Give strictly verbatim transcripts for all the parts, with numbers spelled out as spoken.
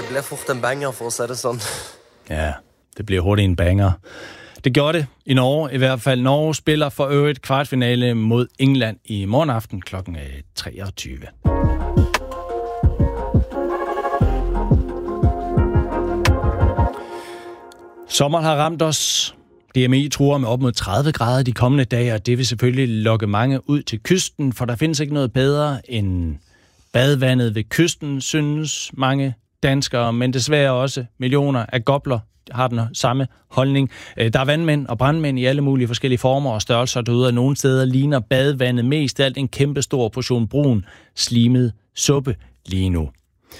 bliver fort en banger, for at sige det sådan. Ja, det bliver hurtigt en banger. Det gjorde det i Norge i hvert fald. Norge spiller for øvrigt kvartfinale mod England i morgen aften klokken treogtyve. Sommeren har ramt os. D M I truer med op mod tredive grader de kommende dage, og det vil selvfølgelig lokke mange ud til kysten, for der findes ikke noget bedre end badevandet ved kysten, synes mange danskere, men desværre også millioner af gopler har den samme holdning. Der er vandmænd og brandmænd i alle mulige forskellige former og størrelser derude, og nogle steder ligner badevandet mest af alt en kæmpe stor portion brun, slimet suppe lige nu.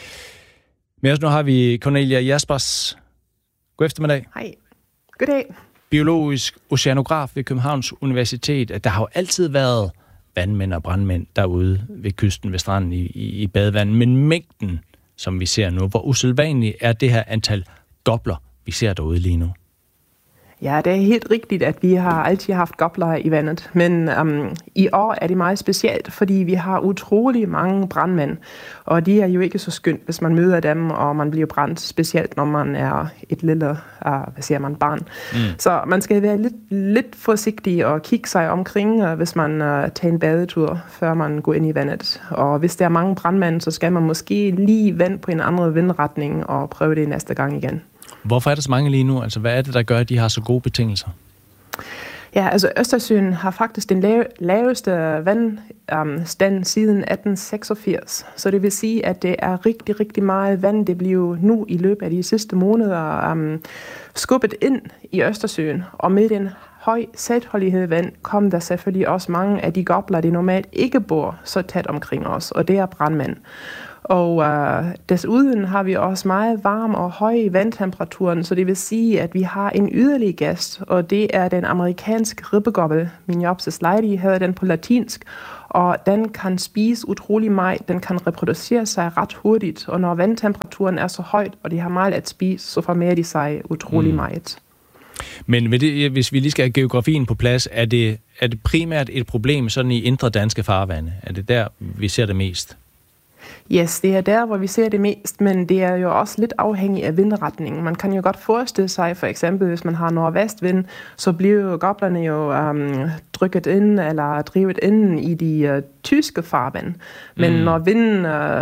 Men også nu har vi Cornelia Jaspers. God eftermiddag. Hej. Goddag. Biologisk oceanograf ved Københavns Universitet. Der har jo altid været vandmænd og brandmænd derude ved kysten, ved stranden i, i, i badevandet, men mængden, som vi ser nu, hvor usædvanligt er det her antal gopler, vi ser derude lige nu? Ja, det er helt rigtigt, at vi har altid haft gopler i vandet, men um, i år er det meget specielt, fordi vi har utrolig mange brandmænd, og de er jo ikke så skønt, hvis man møder dem, og man bliver brændt, specielt når man er et lille, uh, hvad siger man, barn. Mm. Så man skal være lidt, lidt forsigtig og kigge sig omkring, uh, hvis man uh, tager en badetur, før man går ind i vandet. Og hvis der er mange brandmænd, så skal man måske lige vende på en anden vindretning og prøve det næste gang igen. Hvorfor er der så mange lige nu? Altså, hvad er det, der gør, at de har så gode betingelser? Ja, altså Østersøen har faktisk den lave, laveste vandstand um, siden atten seksogfirs. Så det vil sige, at det er rigtig, rigtig meget vand, det bliver nu i løbet af de sidste måneder um, skubbet ind i Østersøen. Og med den høj saltholdighed vand kom der selvfølgelig også mange af de gopler, der normalt ikke bor så tæt omkring os, og det er brandmænd. Og uh, desuden har vi også meget varm og høj vandtemperaturen, så det vil sige, at vi har en yderligere gæst, og det er den amerikanske ribbegobbel. Miniopsis leidi hedder den på latinsk, og den kan spise utrolig meget. Den kan reproducere sig ret hurtigt, og når vandtemperaturen er så højt, og de har meget at spise, så formerer de sig utrolig mm. meget. Men ved det, hvis vi lige skal have geografien på plads, er det, er det primært et problem sådan i indre danske farvande? Er det der, vi ser det mest? Yes, det er der, hvor vi ser det mest, men det er jo også lidt afhængigt af vindretningen. Man kan jo godt forestille sig, for eksempel, hvis man har nordvestvind, så bliver goblerne jo um, trykket ind eller drivet ind i de uh, tyske farvand. Men mm. når vinden uh,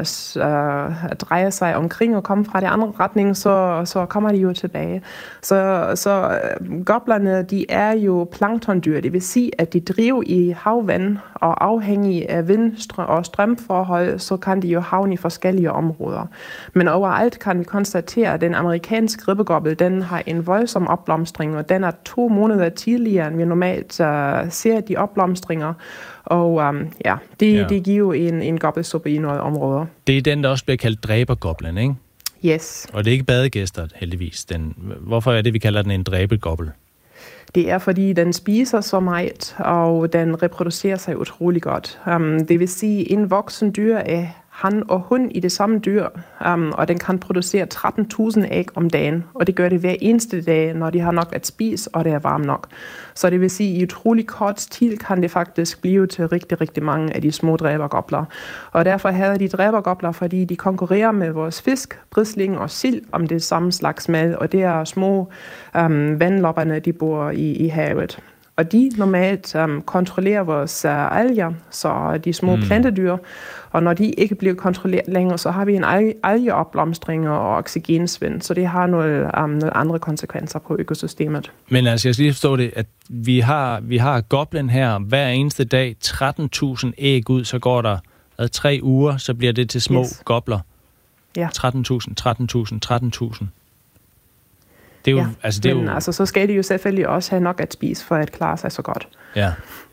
uh, drejer sig omkring og kommer fra den andre retning, så, så kommer de jo tilbage. Så, så uh, goblerne, de er jo planktondyr. Det vil sige, at de driver i havvand, og afhængig af vind- og strømforhold, så kan de jo havne i forskellige områder. Men overalt kan vi konstatere, at den amerikanske ribbegobbel, den har en voldsom opblomstring, og den er to måneder tidligere, end vi normalt uh, ser de opblomstringer. Og um, ja, det, ja. det giver jo en, en gobbelsuppe i nogle områder. Det er den, der også bliver kaldt dræbergoblen, ikke? Yes. Og det er ikke badegæster, heldigvis. Den, hvorfor er det, vi kalder den en dræbergobbel? Det er, fordi den spiser så meget, og den reproducerer sig utrolig godt. Um, det vil sige, en voksen dyr er han og hun i det samme dyr, um, og den kan producere tretten tusind æg om dagen, og det gør det hver eneste dag, når de har nok at spise, og det er varmt nok. Så det vil sige, at i utrolig kort tid kan det faktisk blive til rigtig, rigtig mange af de små dræbergobler. Og derfor havde de dræbergobler, fordi de konkurrerer med vores fisk, brisling og sild om det samme slags mad, og det er små um, vandlopperne, de bor i, i havet. Og de normalt um, kontrollerer vores uh, alger, så de små mm. plantedyr. Og når de ikke bliver kontrolleret længere, så har vi en algeopblomstring og oxygensvind. Så det har nogle, um, nogle andre konsekvenser på økosystemet. Men altså, jeg skal lige forstå det, at vi har, vi har goblen her hver eneste dag, tretten tusind æg ud, så går der ad tre uger, så bliver det til små yes. gobler. Ja. tretten tusind, tretten tusind, tretten tusind. Det er jo, ja, altså, det er men jo... altså, så skal de jo selvfølgelig også have nok at spise, for at klare sig så godt. Ja.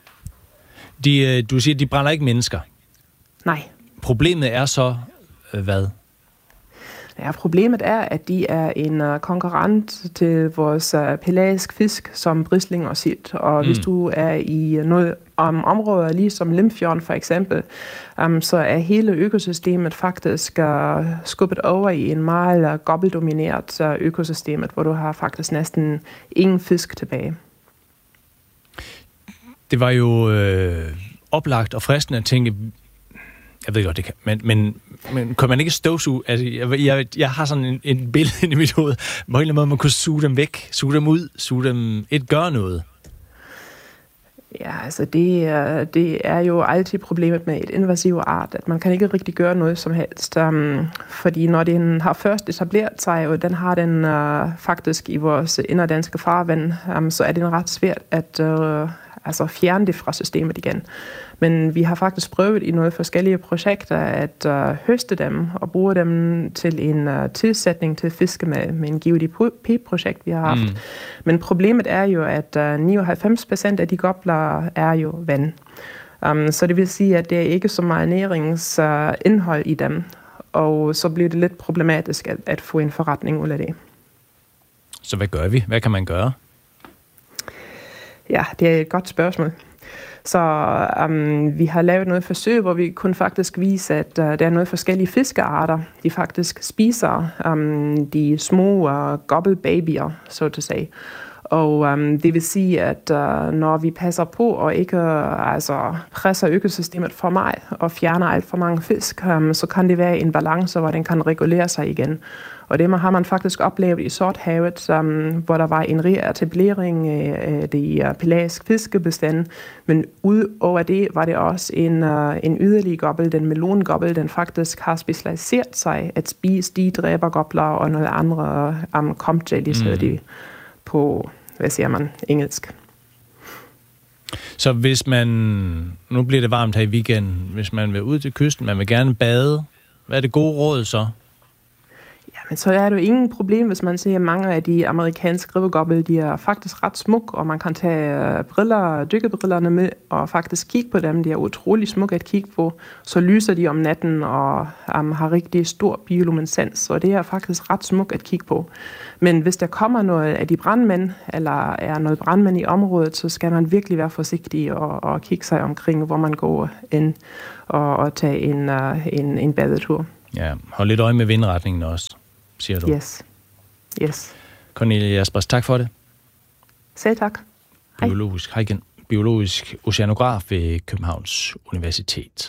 De, du siger, de brænder ikke mennesker. Nej. Problemet er så, hvad? Ja, problemet er, at de er en uh, konkurrent til vores uh, pelagisk fisk, som brisling og sild. Og mm. hvis du er i noget om områder, ligesom Limfjorden for eksempel, um, så er hele økosystemet faktisk uh, skubbet over i en meget uh, gobbeldomineret uh, økosystemet, hvor du har faktisk næsten ingen fisk tilbage. Det var jo øh, oplagt og fristende at tænke, jeg ved godt, det kan, men, men Men kan man ikke støvsuge? Altså, jeg, jeg, jeg har sådan en, en billede i mit hoved. På en eller anden måde, man kunne suge dem væk, suge dem ud, suge dem et gør noget. Ja, altså det er, det er jo altid problemet med et invasiv art, at man kan ikke rigtig gøre noget som helst. Um, fordi når den har først etableret sig, og den har den uh, faktisk i vores inderdanske farvand, um, så er det ret svært at uh, altså fjerne det fra systemet igen. Men vi har faktisk prøvet i nogle forskellige projekter at uh, høste dem og bruge dem til en uh, tilsætning til fiske med, med en G O D P-projekt, vi har haft. Mm. Men problemet er jo, at uh, nioghalvfems procent af de gobler er jo vand. Um, så det vil sige, at det er ikke så meget næringsindhold uh, i dem. Og så bliver det lidt problematisk at, at få en forretning ud af det. Så hvad gør vi? Hvad kan man gøre? Ja, det er et godt spørgsmål. Så um, vi har lavet noget forsøg, hvor vi kunne faktisk vise, at uh, der er nogle forskellige fiskearter, de faktisk spiser um, de små uh, gobbelbabyer, så at sige. Og um, det vil sige, at uh, når vi passer på og ikke uh, altså, presser økosystemet for meget og fjerner alt for mange fisk, um, så kan det være en balance, hvor den kan regulere sig igen. Og det har man faktisk oplevet i Sorthavet, um, hvor der var en reetablering af de uh, pelagiske fiskebestand. Men ud over det var det også en, uh, en yderligere gobbel, den melongobbel, den faktisk har specialiseret sig at spise de dræbergobler og nogle andre um, comp jellies, mm. de på, hvad siger man, engelsk. Så hvis man, nu bliver det varmt her i weekenden, hvis man vil ud til kysten, man vil gerne bade, hvad er det gode råd så? Men så er det jo ingen problem, hvis man ser mange af de amerikanske ribbegobble, de er faktisk ret smuk, og man kan tage briller, dykkerbrillerne med og faktisk kigge på dem. De er utrolig smukke at kigge på. Så lyser de om natten og um, har rigtig stor bioluminescens, så det er faktisk ret smukt at kigge på. Men hvis der kommer noget af de brandmænd, eller er noget brandmænd i området, så skal man virkelig være forsigtig og, og kigge sig omkring, hvor man går ind og, og tage en, uh, en, en badetur. Ja, hold lidt øje med vindretningen også, siger du. Yes. Yes. Cornelia Jaspers, tak for det. Selv tak. Biologisk, hej igen. Biologisk oceanograf ved Københavns Universitet.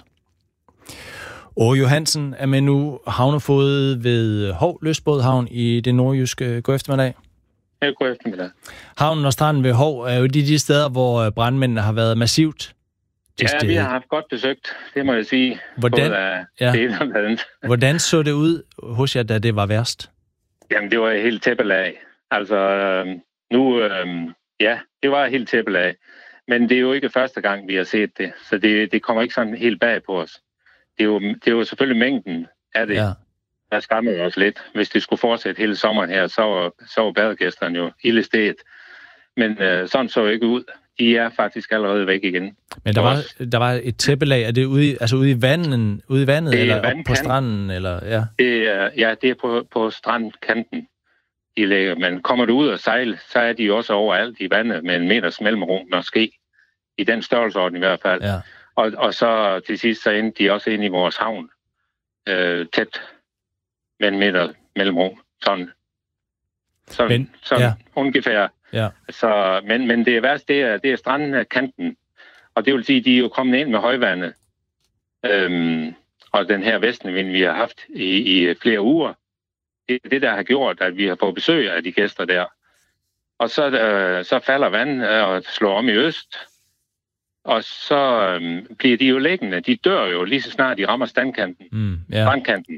Åge Johansen er med nu, havnefod ved Hov Lystbådhavn i det nordjyske. God eftermiddag. Ja, god eftermiddag. Havnen og stranden ved Hov er jo de, de steder, hvor brandmændene har været massivt. Ja, vi har haft godt besøgt, det må jeg sige. Hvordan, ja. det Hvordan så det ud hos jer, da det var værst? Jamen, det var helt tæppelag. Altså, øh, nu, øh, ja, det var helt tæppelag. Men det er jo ikke første gang, vi har set det, så det, det kommer ikke sådan helt bag på os. Det er jo, det er jo selvfølgelig mængden af det, ja. Der skammede os lidt. Hvis det skulle fortsætte hele sommeren her, så var, så var badegæsterne jo ildestedet. Men øh, sådan så ikke ud. De er faktisk allerede væk igen. Men der var, der var et tæppelag. Er det ude, altså ude i vandet, ude i vandet eller op på stranden? Eller, ja. Det er, ja, det er på, på strandkanten, de ligger. Men kommer du ud og sejle, så er de jo også overalt i vandet med en meters mellemrum måske. I den størrelsesorden i hvert fald. Ja. Og, og så til sidst, så endte de også ind i vores havn. Øh, tæt med en meter mellemrum. Sådan. Sådan, men, sådan ja. Ungefær. Ja. Så, men, men det er værst, det er, det er strandkanten. Og det vil sige, at de er jo kommet ind med højvandet. Øhm, og den her vestenvind, vi har haft i, i flere uger, det er det, der har gjort, at vi har fået besøg af de gæster der. Og så, øh, så falder vandet og slår om i øst. Og så øh, bliver de jo liggende. De dør jo lige så snart de rammer standkanten, mm, yeah. strandkanten.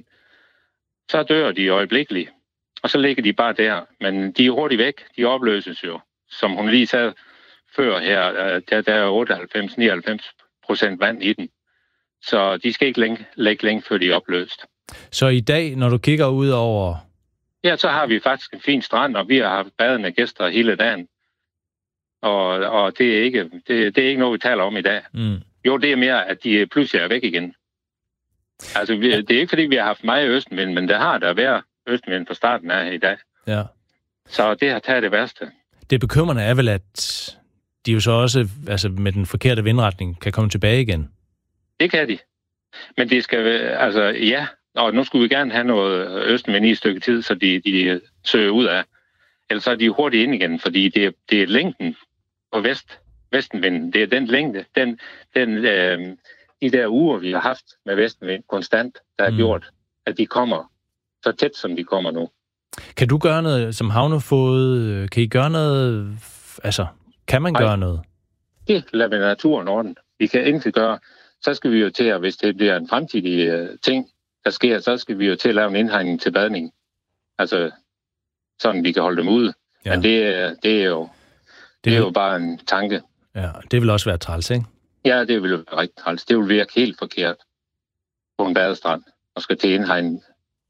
Så dør de øjeblikkeligt. Og så ligger de bare der. Men de er hurtigt væk. De opløses jo. Som hun lige sagde før her, der, der er otteoghalvfems til nioghalvfems procent vand i den. Så de skal ikke længe, lægge længe, før de er opløst. Så i dag, når du kigger ud over... Ja, så har vi faktisk en fin strand, og vi har haft badende gæster hele dagen. Og, og det, er ikke, det, det er ikke noget, vi taler om i dag. Mm. Jo, det er mere, at de pludselig er væk igen. Altså, vi, det er ikke, fordi vi har haft meget østenvind, men det har der været østenvind fra starten af i dag. Ja. Så det har taget det værste. Det bekymrende er vel, at de jo så også altså med den forkerte vindretning kan komme tilbage igen. Det kan de. Men det skal, altså ja, og nu skulle vi gerne have noget østenvind i et stykke tid, så de, de søger ud af. Ellers så er de hurtigt ind igen, fordi det er, det er længden på vest, vestenvinden. Det er den længde, den, den, øh, de der uger, vi har haft med vestenvind konstant, der har mm. gjort, at de kommer så tæt, som de kommer nu. Kan du gøre noget som havnefod? Kan I gøre noget? Altså, kan man Nej. gøre noget? Det lader vi naturen ordne. Vi kan ingenting gøre. Så skal vi jo til, at hvis det bliver en fremtidig uh, ting, der sker, så skal vi jo til at lave en indhegning til badning. Altså, sådan vi kan holde dem ude. Ja. Men det, det, er jo, det, det er jo bare en tanke. Ja, det vil også være træls, ikke? Ja, det vil jo være rigtig træls. Det vil virke helt forkert på en badestrand, og skal til indhegning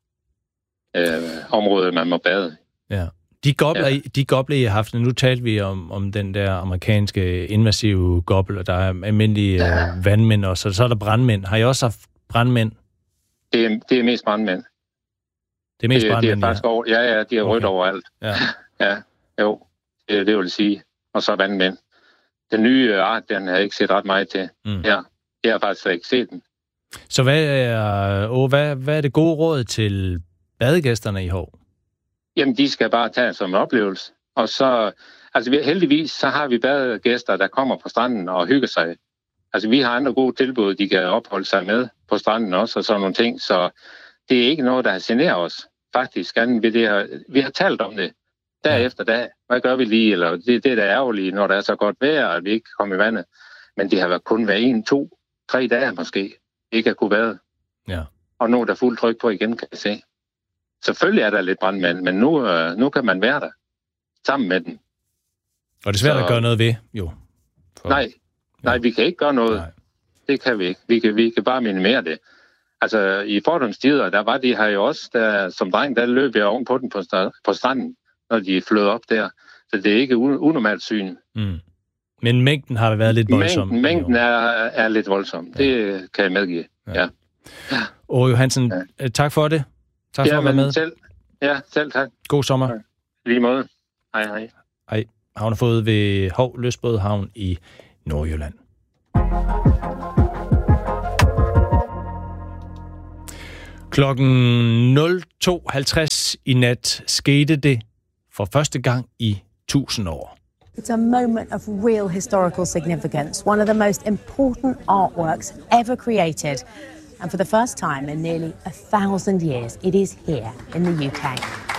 øh, område, man må bade. Ja. De gobler, ja. de gobler, I har haft, nu talte vi om, om den der amerikanske invasive gobbel, og der er almindelige ja. øh, vandmænd også, og så er der brandmænd. Har I også haft brandmænd? Det er, det er mest brandmænd. Det er mest det, brandmænd, det er faktisk ja. Over, ja, ja, de er okay. Rødt overalt. Ja. ja, jo, det, det vil sige. Og så vandmænd. Den nye art, den har jeg ikke set ret meget til. Mm. Ja, jeg har faktisk ikke set den. Så hvad er, åh, hvad, hvad er det gode råd til badegæsterne i Hov? Jamen, de skal bare tage som en oplevelse. Og så, altså heldigvis, så har vi badegæster, der kommer på stranden og hygger sig. Altså, vi har andre gode tilbud, de kan opholde sig med på stranden også, og sådan nogle ting. Så det er ikke noget, der har generet os. Faktisk, vi, det har, vi har talt om det. Dag efter dag. Hvad gør vi lige? Eller det, det er da ærgerligt, når der er så godt vejr, at vi ikke kommer i vandet. Men det har været kun været en, to, tre dage måske. Ikke at kunne bade. Ja. Og nu er der fuld tryk på igen, kan jeg se. Selvfølgelig er der lidt brandmænd, men nu, øh, nu kan man være der. Sammen med den. Og det er svært så... at gøre noget ved, jo. For... Nej. Nej, ja. Vi kan ikke gøre noget. Nej. Det kan vi ikke. Vi kan, vi kan bare minimere det. Altså, i fordomstider, der var de her jo også, der, som dreng, der løb jeg oven på den på, på stranden, når de flød op der. Så det er ikke unormalt syn. Mm. Men mængden har været lidt voldsom. Mængden, mængden er, er lidt voldsom. Ja. Det kan jeg medgive. Ja. Ja. Åh, Johansen, ja. tak for det. Tak for ja, at være med. Selv, ja, selv tak. God sommer. Ja. Lige måde. Hej, hej. Hej. Havnefod ved Hov Lystbådehavn i Nordjylland. Klokken nul to halvtreds i nat skete det for første gang i tusind år. It's a moment of real historical significance, one of the most important artworks ever created. And for the first time in nearly a thousand years, it is here in the U K.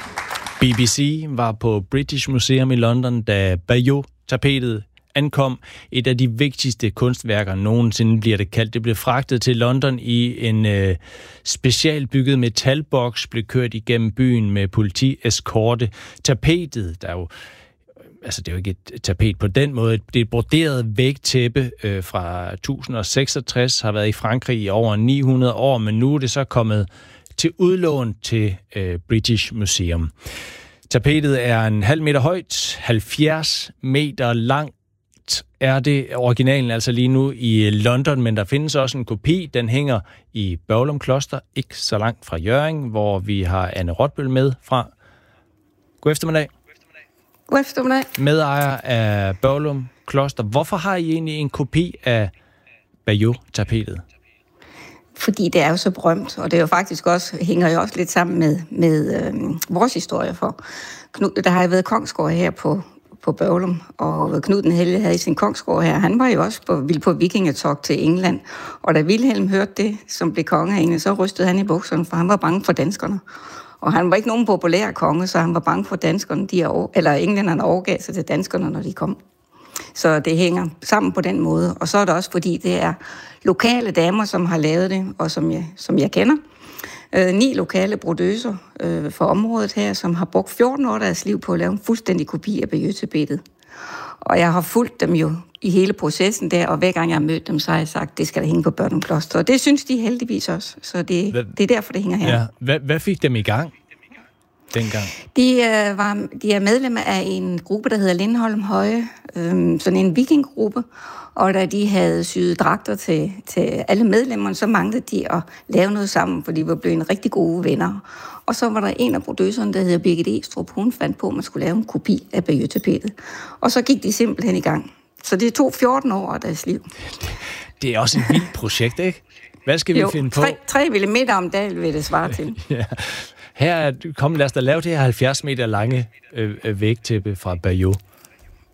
B B C var på British Museum i London, da Bayeux-tapetet ankom. Et af de vigtigste kunstværker nogensinde bliver det kaldt. Det blev fragtet til London i en øh, specialbygget metalboks, blev kørt igennem byen med politieskorte. Tapetet, der er jo altså det er jo ikke et tapet på den måde. Det er et broderet vægtæppe øh, fra tusind seksogtres, har været i Frankrig i over ni hundrede år, men nu er det så kommet til udlån til øh, British Museum. Tapetet er en halv meter højt, halvfjerds meter langt er det originalen altså lige nu i London, men der findes også en kopi. Den hænger i Børglum Kloster, ikke så langt fra Hjørring, hvor vi har Anne Rotbøl med fra. God eftermiddag. God eftermiddag. Medejer af Børglum Kloster. Hvorfor har I egentlig en kopi af Bayeux-tapetet? Fordi det er jo så berømt, og det er jo faktisk også, hænger jo også lidt sammen med, med øh, vores historie for. Knud, der har jo været kongsgård her på, på Børglum, og Knud den Hellige havde i sin kongsgård her. Han var jo også på, ville på vikingetog til England, og da Vilhelm hørte det, som blev konge af England, så rystede han i bukserne, for han var bange for danskerne. Og han var ikke nogen populær konge, så han var bange for danskerne, de er, eller englænderne overgav sig til danskerne, når de kom. Så det hænger sammen på den måde. Og så er det også, fordi det er lokale damer, som har lavet det, og som jeg, som jeg kender. Øh, ni lokale brodøser øh, for området her, som har brugt fjorten år af deres liv på at lave en fuldstændig kopi af Bayeux-tapetet. Og jeg har fulgt dem jo i hele processen der, og hver gang jeg har mødt dem, så har jeg sagt, det skal der hænge på Børglum Kloster. Og det synes de heldigvis også, så det, det er derfor, det hænger her. Ja. Hvad, hvad fik dem i gang dengang? De, øh, var, de er medlemmer af en gruppe, der hedder Lindholm Høje, øh, sådan en vikinggruppe, og da de havde syet dragter til, til alle medlemmerne, så manglede de at lave noget sammen, for de var blevet en rigtig gode venner. Og så var der en af producerne, der hedder Birgit Estrup, hun fandt på, at man skulle lave en kopi af Bayeux-tapetet. Og så gik de simpelthen i gang. Så det tog fjorten år af deres liv. Det er også et vildt projekt, ikke? Hvad skal vi jo, finde på? tre millimeter om dagen vil det svare til. Ja. Her, kom, lad os da lave det her halvfjerds meter lange øh, vægtæppe fra Bayeux.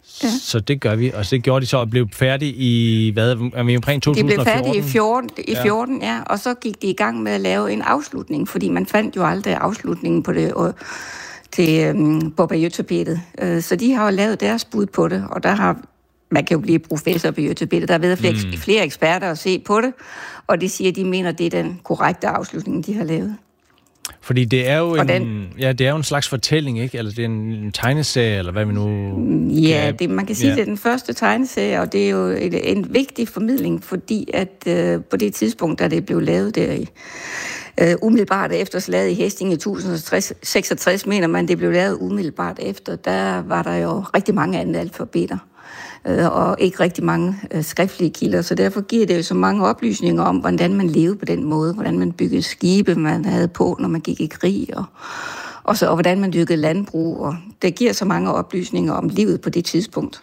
Ja. Så det gør vi, og så det gjorde de så og blev færdige i, hvad, er vi omkring to tusind og fjorten? De blev færdige i fjorten, i fjorten ja. ja, og så gik de i gang med at lave en afslutning, fordi man fandt jo aldrig afslutningen på det, og til øhm, på Bayeux-tapetet. Øh, så de har jo lavet deres bud på det, og der har, man kan jo blive professor på Bayeux-tapetet, der er ved flere, mm. flere eksperter at se på det, og de siger, at de mener, at det er den korrekte afslutning, de har lavet. Fordi det er jo en, den, ja, det er jo en slags fortælling, ikke? Eller det er en, en tegneserie, eller hvad vi nu... Ja, det, man kan sige, ja. Det er den første tegneserie, og det er jo et, en vigtig formidling, fordi at øh, på det tidspunkt, da det blev lavet der i øh, umiddelbart efter slaget i Hastings i tusind seksogtres, mener man, det blev lavet umiddelbart efter, der var der jo rigtig mange analfabeter og ikke rigtig mange øh, skriftlige kilder, så derfor giver det jo så mange oplysninger om, hvordan man levede på den måde, hvordan man byggede skibe, man havde på, når man gik i krig, og, og, så, og hvordan man dyrkede landbrug, og det giver så mange oplysninger om livet på det tidspunkt.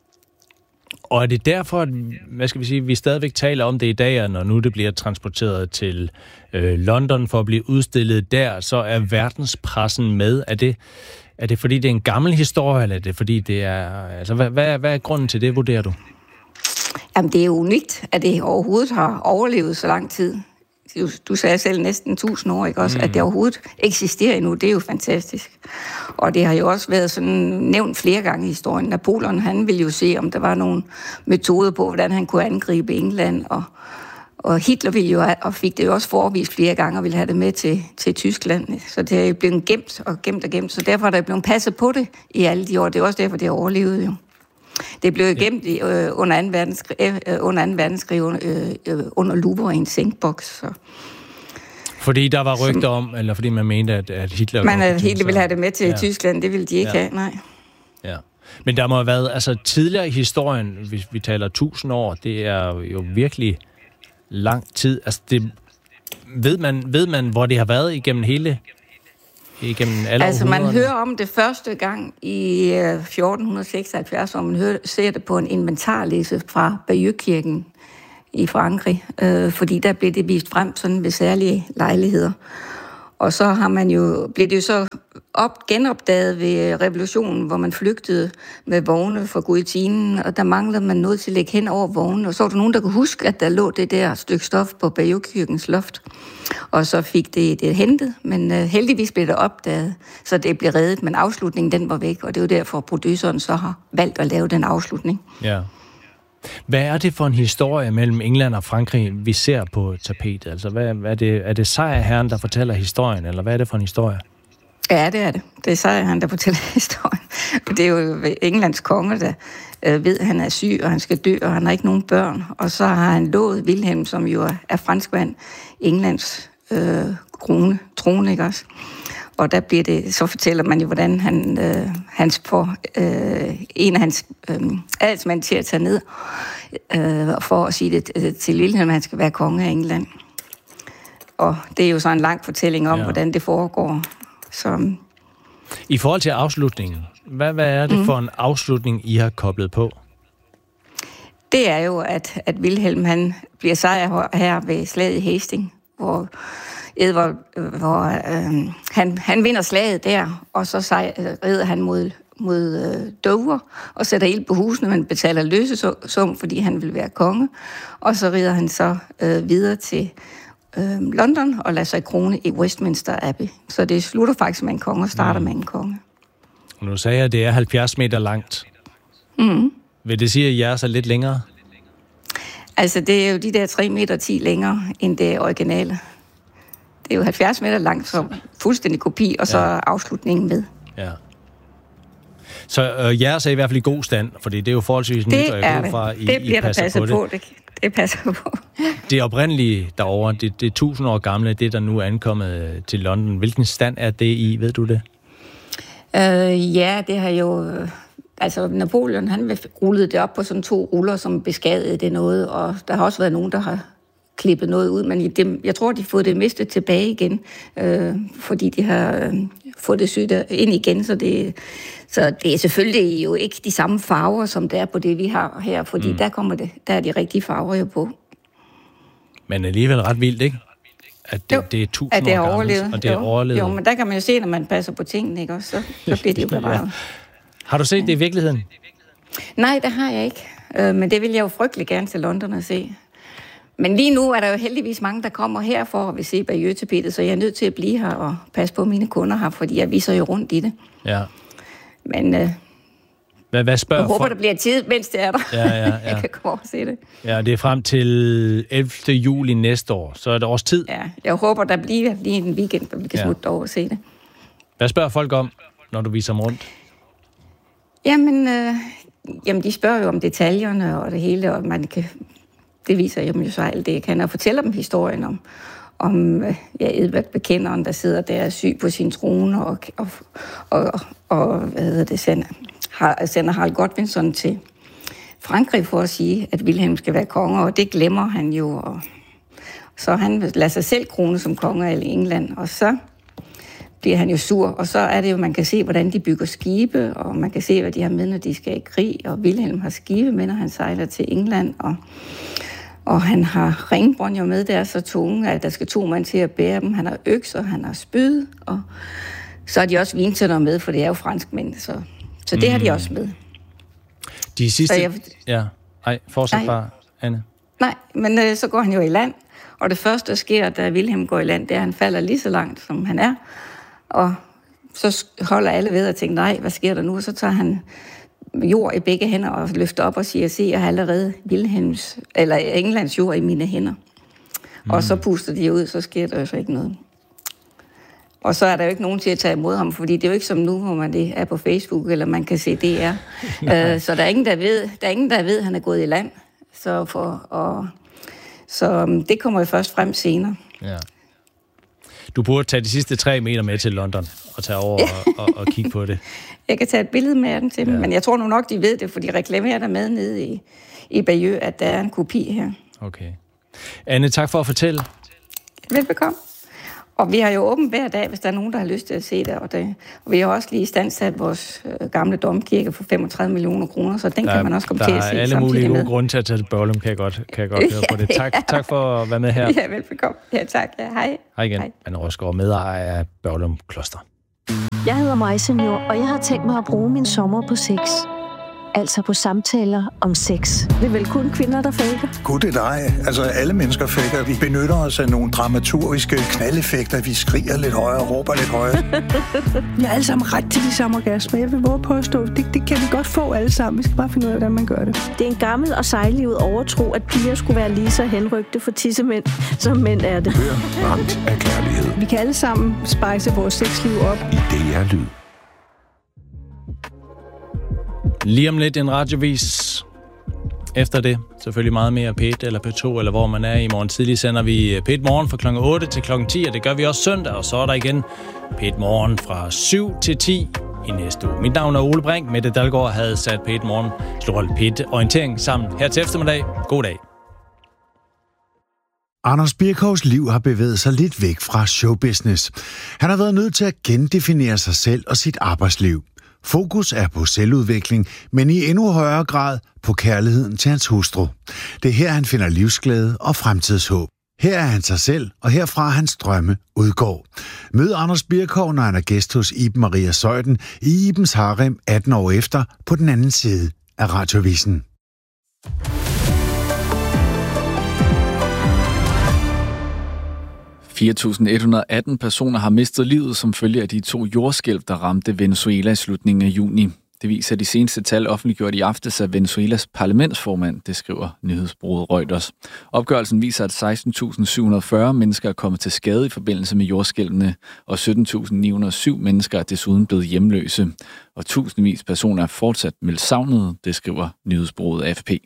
Og er det derfor, at, hvad skal vi sige, vi stadigvæk taler om det i dag, når nu det bliver transporteret til øh, London for at blive udstillet der, så er verdenspressen med? Er det Er det fordi, det er en gammel historie, eller er det fordi, det er... Altså, hvad, hvad, er, hvad er grunden til det, vurderer du? Jamen, det er unikt, at det overhovedet har overlevet så lang tid. Du, du sagde selv næsten tusind år, ikke også? Mm. At det overhovedet eksisterer endnu, det er jo fantastisk. Og det har jo også været sådan nævnt flere gange i historien. Napoleon, han ville jo se, om der var nogle metoder på, hvordan han kunne angribe England, og Og Hitler ville jo, og fik det jo også forevist flere gange, og ville have det med til, til Tyskland. Så det er jo blevet gemt og gemt og gemt. Så derfor er der blevet passet på det i alle de år. Det er også derfor, det har overlevet jo. Det blev jo gemt i, øh, under anden verdenskrig, øh, under, anden verdenskrig under, øh, under luper i en sænkboks. Så. Fordi der var rygter om, eller fordi man mente, at, at Hitler... Man at Hitler ville have det med til ja. Tyskland, det ville de ikke ja. have, nej. Ja. Men der må have været, altså tidligere i historien, hvis vi taler tusind år, det er jo virkelig... lang tid. Altså, det, ved, man, ved man, hvor det har været igennem hele, igennem alle Altså, man hører om det første gang i fjorten seksoghalvfjerds, hvor man hører, ser det på en inventarliste fra Bayeux-kirken i Frankrig, øh, fordi der blev det vist frem sådan ved særlige lejligheder. Og så har man jo, blev det jo så op, genopdaget ved revolutionen, hvor man flygtede med vogne fra guillotinen, og der manglede man noget til at lægge hen over vognene. Og så var der nogen, der kunne huske, at der lå det der stykke stof på Bayeux-kirkens loft. Og så fik det, det hentet, men uh, heldigvis blev det opdaget, så det blev reddet, men afslutningen den var væk, og det er jo derfor, produceren så har valgt at lave den afslutning. Ja. Hvad er det for en historie mellem England og Frankrig, vi ser på tapetet? Altså, hvad, hvad er, det, er det sejrherren, der fortæller historien, eller hvad er det for en historie? Ja, det er det. Det er sejrherren, der fortæller historien. Det er jo Englands konge, der øh, ved, at han er syg, og han skal dø, og han har ikke nogen børn. Og så har han lovet Wilhelm, som jo er franskmand, Englands øh, krone, trone, ikke også? Og der bliver det, så fortæller man jo, hvordan han, øh, hans får øh, en af hans øh, adelsmænd til at tage ned øh, for at sige det øh, til Wilhelm, at han skal være konge af England. Og det er jo så en lang fortælling om, ja. hvordan det foregår. Så... I forhold til afslutningen, hvad, hvad er det mm. for en afslutning, I har koblet på? Det er jo, at, at Wilhelm han bliver sejr her ved slaget i Hastings, hvor Edvard, hvor øh, han, han vinder slaget der, og så sej, rider han mod, mod øh, Dover og sætter ild på husene, men betaler løsesum, fordi han vil være konge. Og så rider han så øh, videre til øh, London og lader sig krone i Westminster Abbey. Så det slutter faktisk med en konge og starter mm. med en konge. Nu sagde jeg, at det er halvfjerds meter langt. Mm. Vil det sige, at jeres er lidt længere? Altså, det er jo de der tre meter ti længere end det originale. Det er jo halvfjerds meter langt, så fuldstændig kopi, og så ja. afslutningen med. Ja. Så øh, jeres er i hvert fald i god stand, fordi det er jo forholdsvis nyt, og jeg går fra, I, det bliver I passer der passet på. på det. Det, det passer på. Det oprindelige derovre, det, det er tusind år gamle, det der nu er ankommet til London. Hvilken stand er det i, ved du det? Øh, ja, det har jo... Altså, Napoleon, han rullede det op på sådan to ruller, som beskadigede det noget, og der har også været nogen, der har klippet noget ud, men det, jeg tror, de har fået det mistet tilbage igen, øh, fordi de har øh, fået det sygt ind igen, så det, så det er selvfølgelig jo ikke de samme farver, som det er på det, vi har her, fordi mm. der kommer det, der er de rigtige farver jo på. Men alligevel ret vildt, ikke? At det, jo, det er tusind at det er år overlevet. Gammelt, og det er jo, overlevet. Jo, men der kan man jo se, når man passer på tingene, ikke også? Så, så bliver det jo bevaret. Ja. Har du set det i virkeligheden? Nej, det har jeg ikke. Øh, men det vil jeg jo frygtelig gerne til London at se. Men lige nu er der jo heldigvis mange, der kommer her for at vil se Bayeux-tapetet, så jeg er nødt til at blive her og passe på mine kunder her, fordi jeg viser jo rundt i det. Ja. Men øh, hvad, hvad spørger jeg håber, for... der bliver tid, mens det er der. Ja, ja, ja. Jeg kan komme over og se det. Ja, det er frem til ellevte juli næste år, så er det års tid. Ja, jeg håber, der bliver lige en weekend, hvor vi kan ja. smutte over og se det. Hvad spørger folk om, når du viser dem rundt? Jamen, øh, jamen, de spørger jo om detaljerne og det hele, og man kan... Det viser jeg dem jo så alt det, jeg kan, og fortæller dem historien om, om ja, Edvard Bekenderen, der sidder der syg på sin trone, og, og, og, og hvad hedder det, sender, sender Harald Godwinson til Frankrig for at sige, at Wilhelm skal være konge, og det glemmer han jo. Og så han lader sig selv krone som konge af England, og så bliver han jo sur, og så er det jo, man kan se, hvordan de bygger skibe, og man kan se, hvad de har med, når de skal i krig, og Wilhelm har skibe med, når han sejler til England, og, og han har ringbånd jo med, der er så tunge, at der skal to mand til at bære dem. Han har økser, han har spyd, og så har de også vintænder med, for det er jo franskmænd, så, så det mm. har de også med. De sidste... Jeg... Ja, ej, fortsæt bare, Anne. Nej, men øh, så går han jo i land, og det første, der sker, da Wilhelm går i land, det er, at han falder lige så langt, som han er. Og så holder alle ved og tænker, nej, hvad sker der nu? Og så tager han jord i begge hænder og løfter op og siger, se, jeg har allerede Wilhelms, eller Englands jord i mine hænder. Mm. Og så puster de ud, så sker der jo så ikke noget. Og så er der jo ikke nogen til at tage imod ham, fordi det er jo ikke som nu, hvor man det er på Facebook, eller man kan se D R. uh, så der er ingen, der ved, der er ingen, der ved, at han er gået i land. Så, for, og, så um, det kommer jo først frem senere. Ja. Du burde tage de sidste tre meter med til London og tage over og, og, og kigge på det. Jeg kan tage et billede med den til dem, ja. Men jeg tror nu nok, de ved det, for de reklamerer der med nede i, i Bayeux, at der er en kopi her. Okay. Anne, tak for at fortælle. Velbekomme. Og vi har jo åbent hver dag, hvis der er nogen, der har lyst til at se det. Og, det, og vi har også lige standsat vores øh, gamle domkirke for femogtredive millioner kroner, så den der, kan man også komme til at se. Der er alle mulige gode grunde til at tage til Børglum, kan jeg godt, kan jeg godt høre på det. Tak, ja. tak for at være med her. Ja, velbekomme. Ja, tak. Ja, hej. Hej igen. Hej. Anne Rosgaard, medejer af Børglum Kloster. Jeg hedder Maja Senior, og jeg har tænkt mig at bruge min sommer på sex. Altså på samtaler om sex. Det er vel kun kvinder, der faker? Gud, det er dig. Altså, alle mennesker faker. Vi benytter os af nogle dramaturgiske knaldeffekter. Vi skriger lidt højere og råber lidt højere. Vi har alle sammen ret til de samme orgasmer. Jeg vil våge påstå, det, det kan vi godt få alle sammen. Vi skal bare finde ud af, hvordan man gør det. Det er en gammel og sejlivet overtro, at piger skulle være lige så henrygte for tissemænd, som mænd er det. Hør Ramt af kærlighed. Vi kan alle sammen spejse vores sexliv op. I D R Lyd. Lige om lidt en radiovis. Efter det selvfølgelig meget mere P et eller P to, eller hvor man er. I morgen tidlig sender vi P et Morgen fra klokken otte til klokken ti, og det gør vi også søndag. Og så er der igen P et Morgen fra syv til ti i næste uge. Mit navn er Ole Brink. Mette Dalgaard havde sat P et Morgen, slået P et Orientering sammen her til eftermiddag. God dag. Anders Birkhovs liv har bevæget sig lidt væk fra showbusiness. Han har været nødt til at gendefinere sig selv og sit arbejdsliv. Fokus er på selvudvikling, men i endnu højere grad på kærligheden til hans hustru. Det er her, han finder livsglæde og fremtidshåb. Her er han sig selv, og herfra hans drømme udgår. Mød Anders Birkhov, når han er gæst hos Iben Maria Zeuthen i Ibens Harem atten år efter på den anden side af Radiovisen. fire tusind et hundrede og atten personer har mistet livet som følge af de to jordskælv, der ramte Venezuela i slutningen af juni. Det viser de seneste tal offentliggjort i aftes af Venezuelas parlamentsformand, det skriver nyhedsbureauet Reuters. Opgørelsen viser, at seksten tusind syv hundrede og fyrre mennesker er kommet til skade i forbindelse med jordskælvene, og sytten tusind ni hundrede og syv mennesker er desuden blevet hjemløse. Og tusindvis personer er fortsat meldt savnede, det skriver nyhedsbureauet A F P.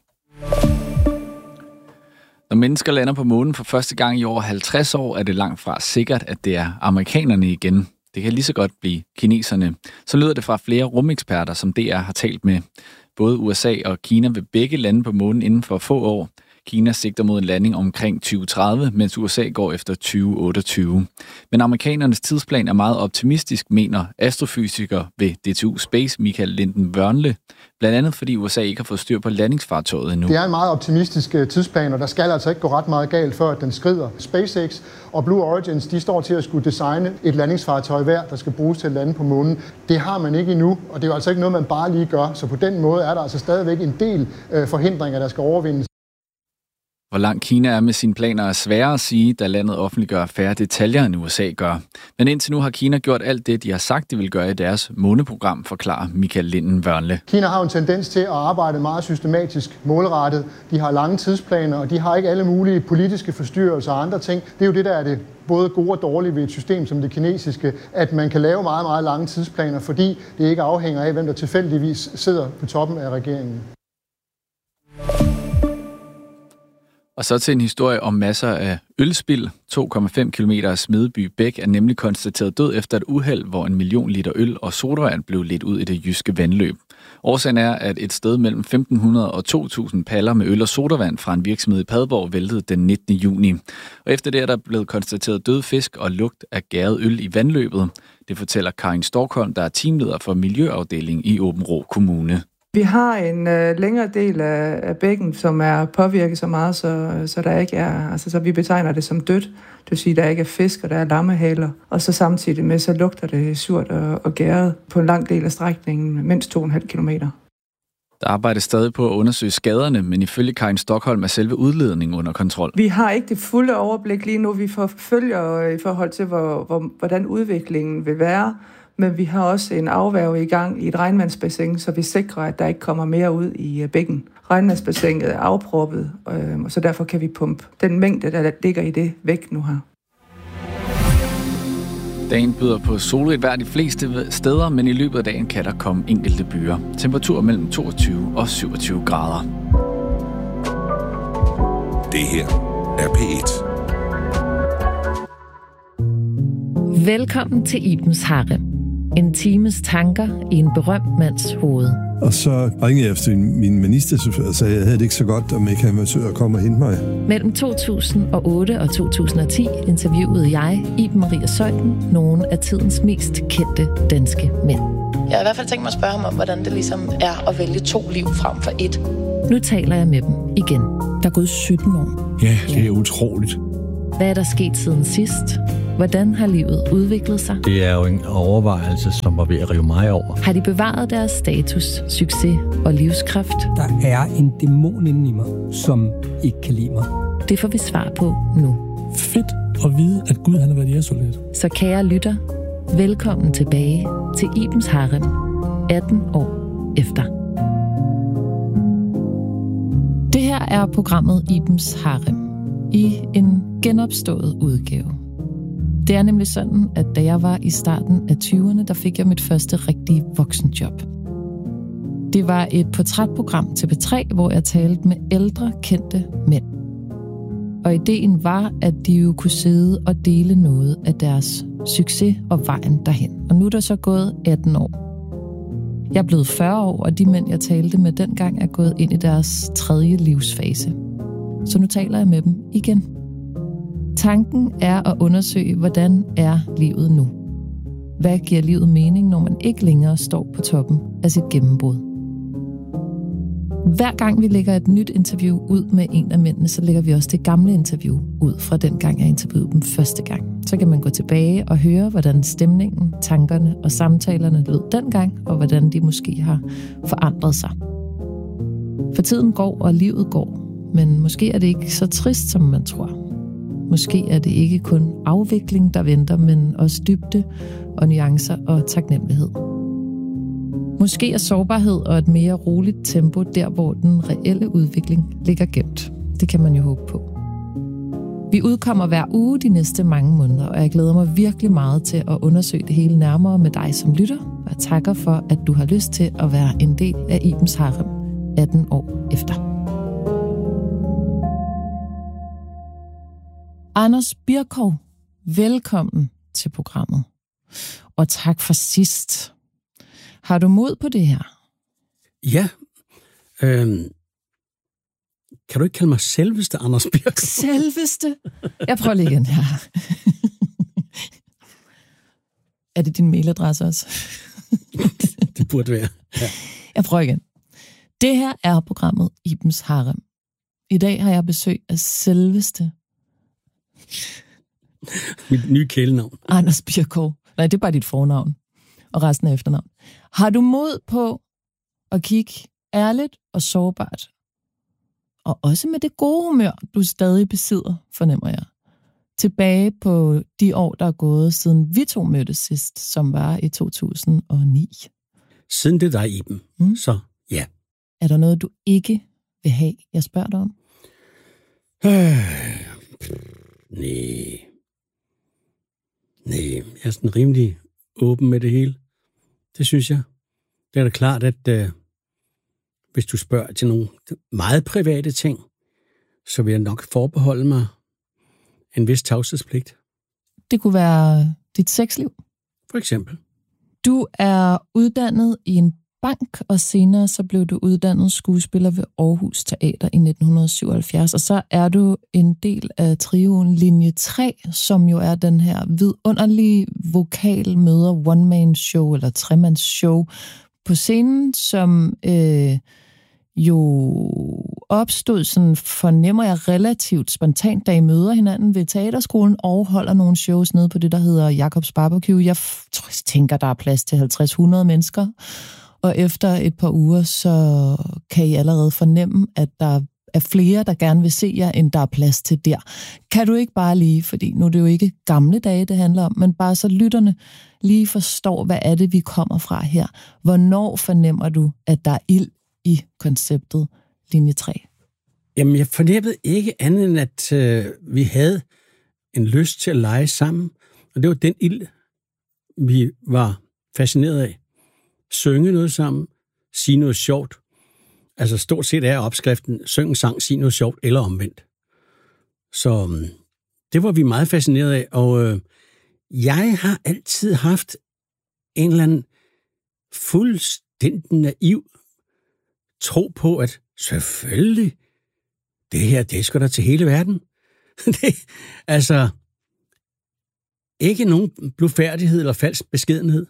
Når mennesker lander på månen for første gang i over halvtreds år, er det langt fra sikkert, at det er amerikanerne igen. Det kan lige så godt blive kineserne. Så lyder det fra flere rumeksperter, som D R har talt med. Både U S A og Kina vil begge lande på månen inden for få år. Kina sigter mod en landing omkring tyve tredive, mens U S A går efter tyve otteogtyve. Men amerikanernes tidsplan er meget optimistisk, mener astrofysiker ved D T U Space Michael Linden-Wørnle. Blandt andet fordi U S A ikke har fået styr på landingsfartøjet endnu. Det er en meget optimistisk tidsplan, og der skal altså ikke gå ret meget galt, før den skrider. SpaceX og Blue Origins, de står til at skulle designe et landingsfartøj hver, der skal bruges til at lande på månen. Det har man ikke endnu, og det er jo altså ikke noget, man bare lige gør. Så på den måde er der altså stadigvæk en del øh, forhindringer, der skal overvindes. Hvor langt Kina er med sine planer er sværere at sige, da landet offentliggør færre detaljer, end U S A gør. Men indtil nu har Kina gjort alt det, de har sagt, de vil gøre i deres måneprogram, forklarer Michael Linden-Wørnle. Kina har jo en tendens til at arbejde meget systematisk, målrettet. De har lange tidsplaner, og de har ikke alle mulige politiske forstyrrelser og andre ting. Det er jo det, der er det både gode og dårlige ved et system som det kinesiske, at man kan lave meget, meget lange tidsplaner, fordi det ikke afhænger af, hvem der tilfældigvis sidder på toppen af regeringen. Og så til en historie om masser af ølspild. to komma fem kilometer af Smedeby Bæk er nemlig konstateret død efter et uheld, hvor en million liter øl og sodavand blev ledt ud i det jyske vandløb. Årsagen er, at et sted mellem femten hundrede og to tusind paller med øl og sodavand fra en virksomhed i Padborg væltede den nittende juni. Og efter det er der blevet konstateret død fisk og lugt af gæret øl i vandløbet. Det fortæller Karin Storkholm, der er teamleder for Miljøafdelingen i Aabenraa Kommune. Vi har en øh, længere del af, af bækken, som er påvirket så meget, så, så der ikke er, altså så vi betegner det som dødt. Det vil sige, at der ikke er fisk, og der er lammehaler. Og så samtidig med, så lugter det surt og, og gæret på en lang del af strækningen, mindst to komma fem kilometer. Der arbejdes stadig på at undersøge skaderne, men ifølge Karin Stockholm er selve udledningen under kontrol. Vi har ikke det fulde overblik lige nu. Vi forfølger i forhold til, hvor, hvor, hvordan udviklingen vil være. Men vi har også en afværge i gang i et regnvandsbassin, så vi sikrer, at der ikke kommer mere ud i bækken. Regnvandsbassinet er afproppet, og så derfor kan vi pumpe den mængde, der ligger i det, væk nu her. Dagen byder på solrigt vejr de fleste steder, men i løbet af dagen kan der komme enkelte byer. Temperatur mellem toogtyve og syvogtyve grader. Det her er P et. Velkommen til Ibens Harem. En times tanker i en berømt mands hoved. Og så ringede jeg efter min ministerchauffør og sagde, at jeg havde det ikke så godt, om ikke han ville komme og hente mig. Mellem to tusind og otte og to tusind og ti interviewede jeg, Iben Maria Zeuthen, nogle af tidens mest kendte danske mænd. Jeg har i hvert fald tænkt mig at spørge ham om, hvordan det ligesom er at vælge to liv frem for et. Nu taler jeg med dem igen. Der er gået sytten år. Ja, det er utroligt. Hvad er der sket siden sidst? Hvordan har livet udviklet sig? Det er jo en overvejelse, som var ved at rive mig over. Har de bevaret deres status, succes og livskraft? Der er en dæmon inde i mig, som ikke kan lide mig. Det får vi svar på nu. Fedt at vide, at Gud han har været jægersoldat. Så kære lytter, velkommen tilbage til Ibens Harem, atten år efter. Det her er programmet Ibens Harem i en genopstået udgave. Det er nemlig sådan, at da jeg var i starten af tyverne, der fik jeg mit første rigtige voksenjob. Det var et portrætprogram til P tre, hvor jeg talte med ældre, kendte mænd. Og ideen var, at de jo kunne sidde og dele noget af deres succes og vejen derhen. Og nu er der så gået atten år. Jeg er blevet fyrre år, og de mænd, jeg talte med dengang, er gået ind i deres tredje livsfase. Så nu taler jeg med dem igen. Tanken er at undersøge, hvordan er livet nu. Hvad giver livet mening, når man ikke længere står på toppen af sit gennembrud? Hver gang vi lægger et nyt interview ud med en af mændene, så lægger vi også det gamle interview ud fra den gang, jeg interviewede dem første gang. Så kan man gå tilbage og høre, hvordan stemningen, tankerne og samtalerne lød dengang, og hvordan de måske har forandret sig. For tiden går, og livet går, men måske er det ikke så trist, som man tror. Måske er det ikke kun afvikling, der venter, men også dybde og nuancer og taknemmelighed. Måske er sårbarhed og et mere roligt tempo der, hvor den reelle udvikling ligger gemt. Det kan man jo håbe på. Vi udkommer hver uge de næste mange måneder, og jeg glæder mig virkelig meget til at undersøge det hele nærmere med dig som lytter. Og jeg takker for, at du har lyst til at være en del af Ibens Harem atten år efter. Anders Birkov, velkommen til programmet. Og tak for sidst. Har du mod på det her? Ja. Øhm, Kan du ikke kalde mig selveste Anders Birk? Selveste? Jeg prøver lige igen her. Er det din mailadresse også? Det burde være, ja. Jeg prøver igen. Det her er programmet Ibens Harem. I dag har jeg besøg af selveste... Mit nye kælenavn. Anders Birkov. Nej, det er bare dit fornavn. Og resten af efternavn. Har du mod på at kigge ærligt og sårbart? Og også med det gode humør, du stadig besidder, fornemmer jeg. Tilbage på de år, der er gået, siden vi to mødtes sidst, som var i to tusind og ni. Siden det der, Iben. Mm. Så ja. Er der noget, du ikke vil have, jeg spørger dig om? Øh, nej. Nej, jeg er sådan rimelig åben med det hele. Det synes jeg. Det er da klart, at øh, hvis du spørger til nogle meget private ting, så vil jeg nok forbeholde mig en vis tavshedspligt. Det kunne være dit sexliv? For eksempel. Du er uddannet i en bank, og senere så blev du uddannet skuespiller ved Aarhus Teater i nitten syvoghalvfjerds, og så er du en del af trioen Linje tre, som jo er den her vidunderlige vokal møder one-man-show, eller tremands-show på scenen, som øh, jo opstod, sådan fornemmer jeg, relativt spontant, da I møder hinanden ved teaterskolen og holder nogle shows nede på det, der hedder Jacobs Barbecue. Jeg tror, jeg tænker, der er plads til halvtreds hundrede mennesker. Og efter et par uger, så kan I allerede fornemme, at der er flere, der gerne vil se jer, end der er plads til der. Kan du ikke bare lige, fordi nu er det jo ikke gamle dage, det handler om, men bare så lytterne lige forstår, hvad er det, vi kommer fra her. Hvornår fornemmer du, at der er ild i konceptet Linje tre? Jamen, jeg fornemmede ikke andet end, at øh, vi havde en lyst til at lege sammen. Og det var den ild, vi var fascineret af. Synge noget sammen, sige noget sjovt. Altså stort set er opskriften, syng en sang, sige noget sjovt, eller omvendt. Så det var vi meget fascineret af, og øh, jeg har altid haft en eller anden fuldstændig naiv tro på, at selvfølgelig, det her, det er sgu da til hele verden. det, altså, ikke nogen blufærdighed eller falsk beskedenhed.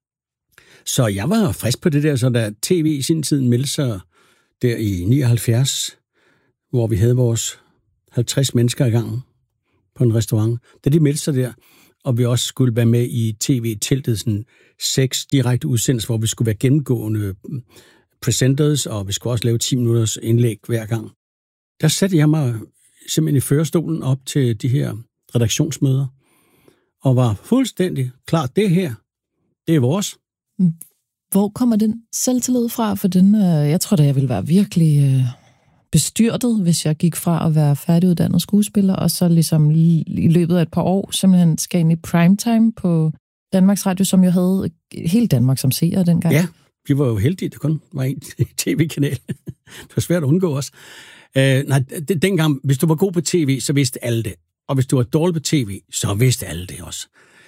Så jeg var frisk på det der, så da tv i sin tid meldte sig der i nioghalvfjerds, hvor vi havde vores halvtreds mennesker i gang på en restaurant. Da de meldte sig der, og vi også skulle være med i tv-teltet, sådan seks direkte udsendelser, hvor vi skulle være gennemgående presenters, og vi skulle også lave ti minutters indlæg hver gang. Der satte jeg mig simpelthen i førerstolen op til de her redaktionsmøder, og var fuldstændig klar, det her, det er vores. Hvor kommer den selvtillid fra? For den, øh, jeg tror da, jeg ville være virkelig øh, bestyrtet, hvis jeg gik fra at være færdiguddannet skuespiller, og så ligesom i løbet af et par år simpelthen skal ind i primetime på Danmarks Radio, som jo havde hele Danmark som seer dengang. Ja, vi var jo heldige, det kun var en tv-kanal. Det var svært at undgå os. Øh, nej, det, dengang, hvis du var god på tv, så vidste alle det. Og hvis du var dårlig på tv, så vidste alle det også.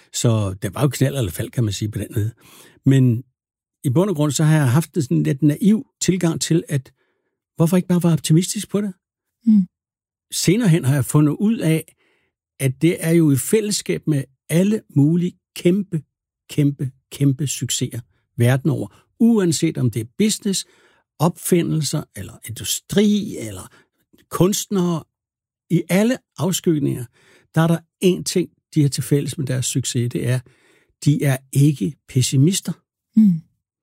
Så det var jo knald eller fald, kan man sige, på den måde. Men i bund og grund, så har jeg haft sådan lidt naiv tilgang til, at hvorfor ikke bare være optimistisk på det? Mm. Senere hen har jeg fundet ud af, at det er jo i fællesskab med alle mulige kæmpe, kæmpe, kæmpe succeser verden over. Uanset om det er business, opfindelser, eller industri, eller kunstnere. I alle afskygninger, der er der én ting, de har til fælles med deres succes, det er, de er ikke pessimister. Mm.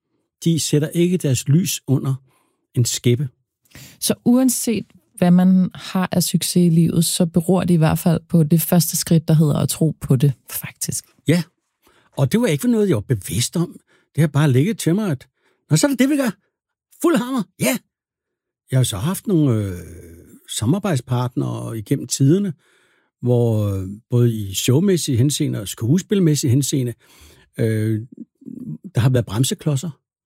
De sætter ikke deres lys under en skæppe. Så uanset hvad man har af succes i livet, så beror det i hvert fald på det første skridt, der hedder at tro på det, faktisk. Ja, og det var ikke noget, jeg var bevidst om. Det har bare ligget til mig, at nå, så er det det, vi gør. Fuld hammer, ja. Jeg har så haft nogle øh, samarbejdspartnere igennem tiderne, hvor øh, både i showmæssige henseende og skuespilmæssige henseende, øh, der har været bremseklodser.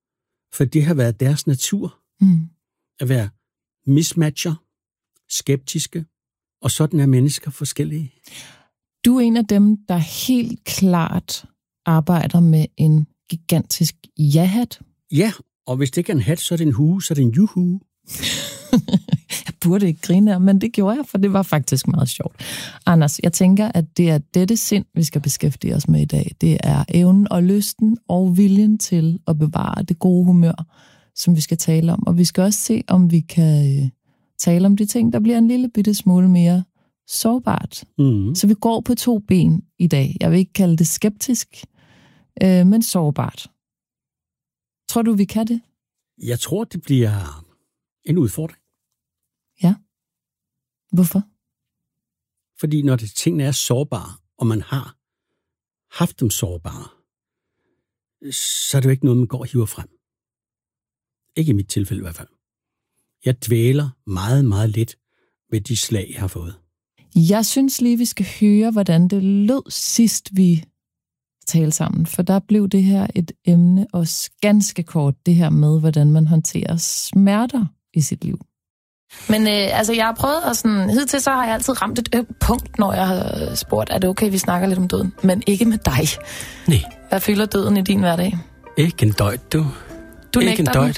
For det har været deres natur. Mm. At være mismatcher, skeptiske, og sådan er mennesker forskellige. Du er en af dem, der helt klart arbejder med en gigantisk ja-hat. Ja, og hvis det ikke er en hat, så er det en hue, så er det en juhu. Jeg burde ikke grine, men det gjorde jeg, for det var faktisk meget sjovt. Anders, jeg tænker, at det er dette sind, vi skal beskæftige os med i dag. Det er evnen og lysten og viljen til at bevare det gode humør, som vi skal tale om. Og vi skal også se, om vi kan øh, tale om de ting, der bliver en lille bitte smule mere sårbart. Mm. Så vi går på to ben i dag. Jeg vil ikke kalde det skeptisk, øh, men sårbart. Tror du, vi kan det? Jeg tror, det bliver en udfordring. Ja. Hvorfor? Fordi når det, tingene er sårbare, og man har haft dem sårbare, så er det jo ikke noget, man går og hiver frem. Ikke i mit tilfælde i hvert fald. Jeg dvæler meget, meget lidt ved de slag, jeg har fået. Jeg synes lige, vi skal høre, hvordan det lød sidst, vi talte sammen. For der blev det her et emne, også ganske kort, det her med, hvordan man håndterer smerter i sit liv. Men øh, altså, jeg har prøvet at sådan, hidtil så har jeg altid ramt et ømt punkt, når jeg har spurgt, er det okay, vi snakker lidt om døden? Men ikke med dig. Nej. Hvad fylder døden i din hverdag? Ikke en døjt, du. Du ikke en døjt.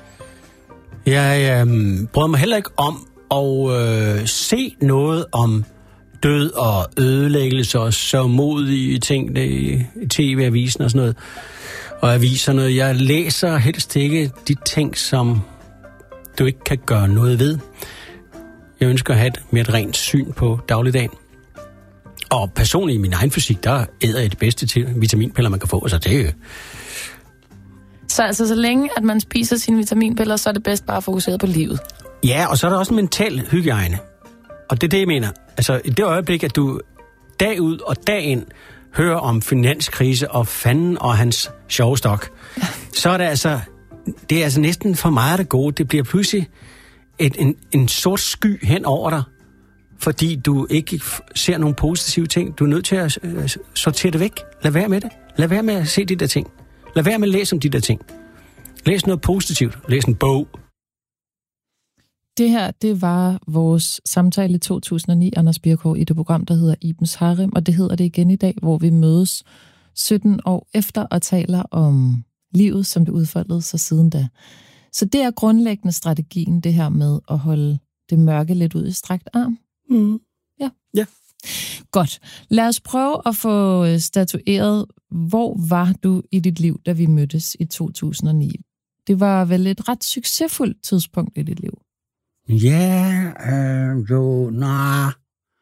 Jeg øh, bryder mig heller ikke om at øh, se noget om død og ødelæggelse og så modige ting i tv-avisen og sådan noget. Og aviserne. Jeg læser helst ikke de ting, som du ikke kan gøre noget ved. Jeg ønsker at have et mere rent syn på dagligdagen. Og personligt i min egen fysik, der æder jeg det bedste til vitaminpiller, man kan få. Så det er Så altså, så længe at man spiser sine vitaminpiller, så er det bedst bare at fokusere på livet. Ja, og så er der også en mental hygiejne. Og det er det, jeg mener. Altså, i det øjeblik, at du dag ud og dag ind hører om finanskrise og fanden og hans sjovstok, ja. Så er det altså, det er altså næsten for meget af det gode. Det bliver pludselig et, en, en sort sky hen over dig, fordi du ikke ser nogle positive ting. Du er nødt til at uh, sortere det væk. Lad være med det. Lad være med at se de der ting. Lad være med at læse om de der ting. Læs noget positivt. Læs en bog. Det her, det var vores samtale i to tusind og ni, Anders Birkov, i det program, der hedder Ibens Harem, og det hedder det igen i dag, hvor vi mødes sytten år efter og taler om livet, som det udfoldede sig siden da. Så det er grundlæggende strategien, det her med at holde det mørke lidt ud i strakt arm. Mm. Ja. Ja. Godt. Lad os prøve at få statueret, hvor var du i dit liv, da vi mødtes i to tusind og ni? Det var vel et ret succesfuldt tidspunkt i dit liv. Ja, øh, jo, nej.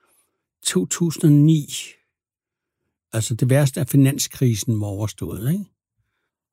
to tusind og ni. Altså det værste af finanskrisen var overstået, ikke?